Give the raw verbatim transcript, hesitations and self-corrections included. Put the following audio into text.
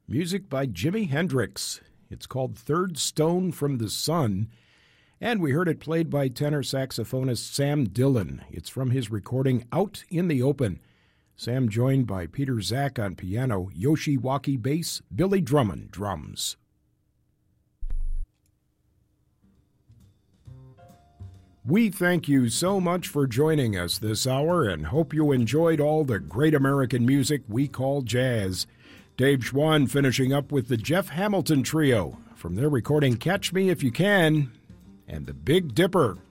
music by Jimi Hendrix. It's called Third Stone from the Sun, and we heard it played by tenor saxophonist Sam Dillon. It's from his recording Out in the Open. Sam joined by Peter Zach on piano, Yoshi Waki bass, Billy Drummond drums. We thank you so much for joining us this hour and hope you enjoyed all the great American music we call jazz. Dave Schwann finishing up with the Jeff Hamilton Trio from their recording Catch Me If You Can and the Big Dipper.